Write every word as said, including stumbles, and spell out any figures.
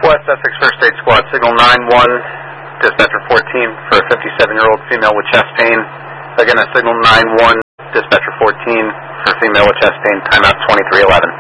West Essex First Aid Squad, signal nine one, dispatcher fourteen for a fifty-seven-year-old female with chest pain. Again, a signal nine one, dispatcher fourteen for a female with chest pain, timeout twenty-three eleven.